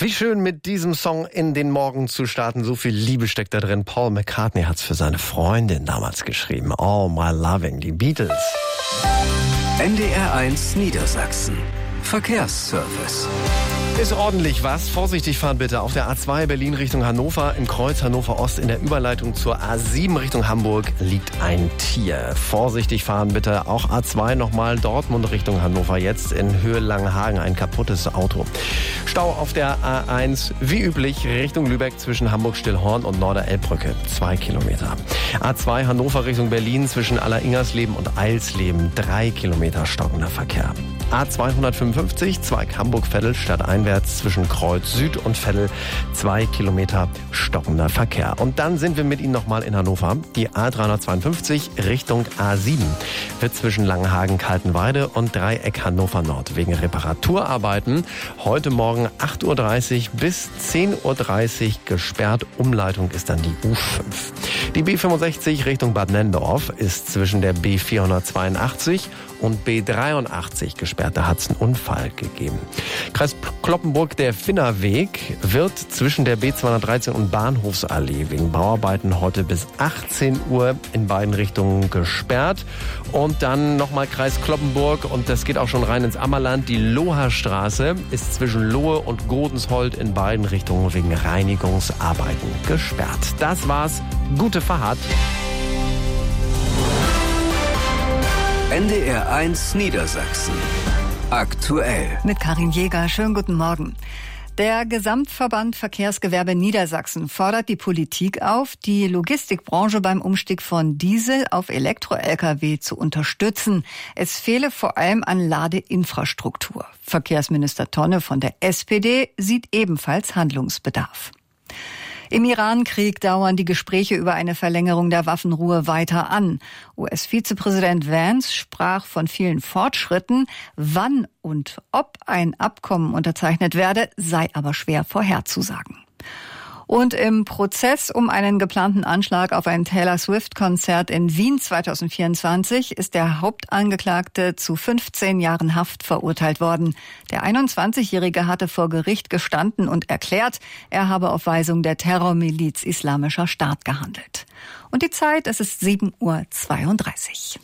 Wie schön, mit diesem Song in den Morgen zu starten. So viel Liebe steckt da drin. Paul McCartney hat's für seine Freundin damals geschrieben. All My Loving, die Beatles. NDR1 Niedersachsen. Verkehrsservice. Ist ordentlich was. Vorsichtig fahren bitte. Auf der A2 Berlin Richtung Hannover, im Kreuz Hannover Ost in der Überleitung zur A7 Richtung Hamburg liegt ein Tier. Vorsichtig fahren bitte. Auch A2 nochmal Dortmund Richtung Hannover. Jetzt in Höhe Langenhagen ein kaputtes Auto. Stau auf der A1 wie üblich Richtung Lübeck zwischen Hamburg-Stillhorn und Norderelbbrücke. 2 Kilometer. A2 Hannover Richtung Berlin zwischen Alleringers-Leben und Eilsleben. 3 Kilometer stockender Verkehr. A255 Zweig Hamburg-Veddel stadteinwärts zwischen Kreuz Süd und Veddel 2 Kilometer stockender Verkehr. Und dann sind wir mit Ihnen nochmal in Hannover. Die A352 Richtung A7 wird zwischen Langenhagen, Kaltenweide und Dreieck Hannover Nord wegen Reparaturarbeiten heute Morgen 8.30 Uhr bis 10.30 Uhr gesperrt. Umleitung ist dann die U5. Die B65 Richtung Bad Nenndorf ist zwischen der B482 und B83 gesperrt. Da hat es einen Unfall gegeben. Kreis Cloppenburg, der Finnerweg wird zwischen der B213 und Bahnhofsallee wegen Bauarbeiten heute bis 18 Uhr in beiden Richtungen gesperrt. Und dann nochmal Kreis Cloppenburg und das geht auch schon rein ins Ammerland. Die Loherstraße ist zwischen Lohe und Godensholt in beiden Richtungen wegen Reinigungsarbeiten gesperrt. Das war's. Gute Fahrt. NDR1 Niedersachsen. Aktuell. Mit Karin Jäger. Schönen guten Morgen. Der Gesamtverband Verkehrsgewerbe Niedersachsen fordert die Politik auf, die Logistikbranche beim Umstieg von Diesel auf Elektro-Lkw zu unterstützen. Es fehle vor allem an Ladeinfrastruktur. Verkehrsminister Tonne von der SPD sieht ebenfalls Handlungsbedarf. Im Iran-Krieg dauern die Gespräche über eine Verlängerung der Waffenruhe weiter an. US-Vizepräsident Vance sprach von vielen Fortschritten. Wann und ob ein Abkommen unterzeichnet werde, sei aber schwer vorherzusagen. Und im Prozess um einen geplanten Anschlag auf ein Taylor Swift-Konzert in Wien 2024 ist der Hauptangeklagte zu 15 Jahren Haft verurteilt worden. Der 21-Jährige hatte vor Gericht gestanden und erklärt, er habe auf Weisung der Terrormiliz Islamischer Staat gehandelt. Und die Zeit, es ist 7.32 Uhr.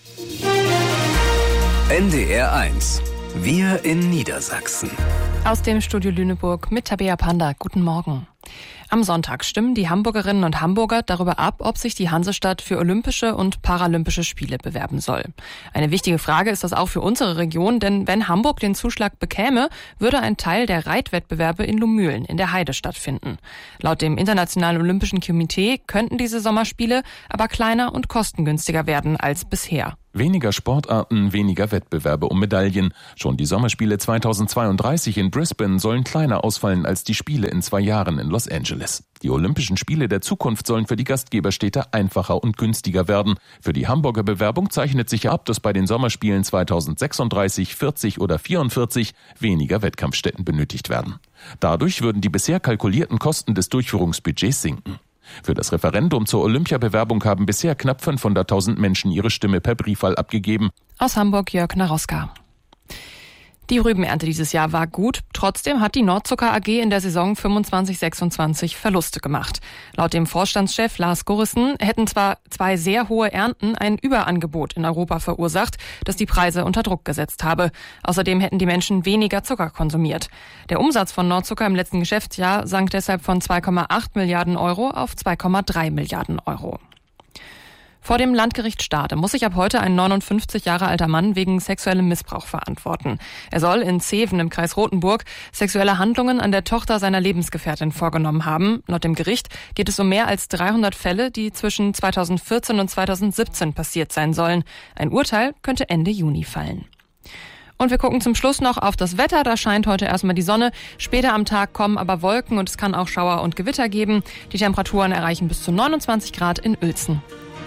NDR1. Wir in Niedersachsen. Aus dem Studio Lüneburg mit Tabea Panda. Guten Morgen. Am Sonntag stimmen die Hamburgerinnen und Hamburger darüber ab, ob sich die Hansestadt für Olympische und Paralympische Spiele bewerben soll. Eine wichtige Frage ist das auch für unsere Region, denn wenn Hamburg den Zuschlag bekäme, würde ein Teil der Reitwettbewerbe in Lumülen in der Heide stattfinden. Laut dem Internationalen Olympischen Komitee könnten diese Sommerspiele aber kleiner und kostengünstiger werden als bisher. Weniger Sportarten, weniger Wettbewerbe um Medaillen. Schon die Sommerspiele 2032 in Brisbane sollen kleiner ausfallen als die Spiele in 2 Jahren in Los Angeles. Die Olympischen Spiele der Zukunft sollen für die Gastgeberstädte einfacher und günstiger werden. Für die Hamburger Bewerbung zeichnet sich ab, dass bei den Sommerspielen 2036, 40 oder 44 weniger Wettkampfstätten benötigt werden. Dadurch würden die bisher kalkulierten Kosten des Durchführungsbudgets sinken. Für das Referendum zur Olympiabewerbung haben bisher knapp 500.000 Menschen ihre Stimme per Briefwahl abgegeben. Aus Hamburg Jörg Naroska. Die Rübenernte dieses Jahr war gut. Trotzdem hat die Nordzucker AG in der Saison 25/26 Verluste gemacht. Laut dem Vorstandschef Lars Gurrissen hätten zwar 2 sehr hohe Ernten ein Überangebot in Europa verursacht, das die Preise unter Druck gesetzt habe. Außerdem hätten die Menschen weniger Zucker konsumiert. Der Umsatz von Nordzucker im letzten Geschäftsjahr sank deshalb von 2,8 Milliarden Euro auf 2,3 Milliarden Euro. Vor dem Landgericht Stade muss sich ab heute ein 59 Jahre alter Mann wegen sexuellem Missbrauch verantworten. Er soll in Zeven im Kreis Rothenburg sexuelle Handlungen an der Tochter seiner Lebensgefährtin vorgenommen haben. Laut dem Gericht geht es um mehr als 300 Fälle, die zwischen 2014 und 2017 passiert sein sollen. Ein Urteil könnte Ende Juni fallen. Und wir gucken zum Schluss noch auf das Wetter. Da scheint heute erstmal die Sonne. Später am Tag kommen aber Wolken und es kann auch Schauer und Gewitter geben. Die Temperaturen erreichen bis zu 29 Grad in Uelzen.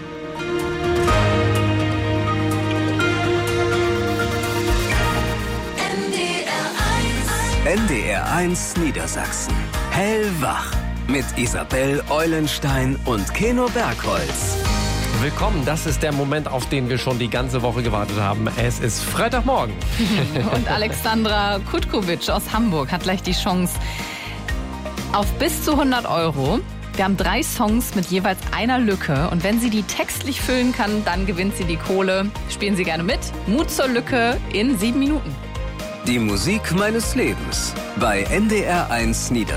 NDR1 Niedersachsen. Hellwach. Mit Isabel Eulenstein und Keno Bergholz. Willkommen, das ist der Moment, auf den wir schon die ganze Woche gewartet haben. Es ist Freitagmorgen. Und Alexandra Kutkovic aus Hamburg hat gleich die Chance, Auf bis zu 100 €. Wir haben 3 Songs mit jeweils einer Lücke. Und wenn sie die textlich füllen kann, dann gewinnt sie die Kohle. Spielen Sie gerne mit. Mut zur Lücke in 7 Minuten. Die Musik meines Lebens bei NDR 1 Niedersachsen.